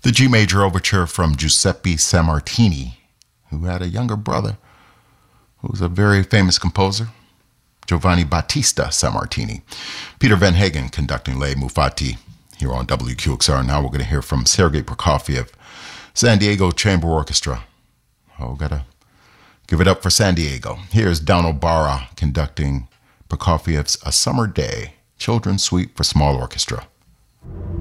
The G major overture from Giuseppe Sammartini, who had a younger brother who was a very famous composer, Giovanni Battista Sammartini. Peter Van Hagen conducting Les Mufati here on WQXR. Now we're going to hear from Sergei Prokofiev, San Diego Chamber Orchestra. Oh, gotta give it up for San Diego. Here's Dano Barra conducting Prokofiev's A Summer Day, Children's Suite for Small Orchestra.